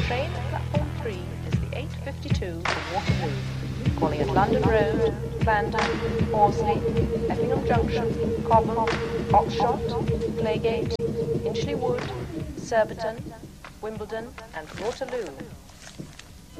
train at platform 3 is the 8:52 for Waterloo, calling at London Road, Clarendon, Horsley, Effingham Junction, Cobham, Oxshott, Claygate, Inchley Wood, Surbiton, Wimbledon and Waterloo.